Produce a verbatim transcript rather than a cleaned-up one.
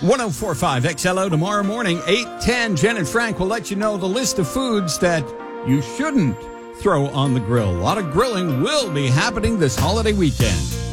one oh four point five X L O tomorrow morning, eight ten. Jen and Frank will let you know the list of foods that you shouldn't throw on the grill. A lot of grilling will be happening this holiday weekend.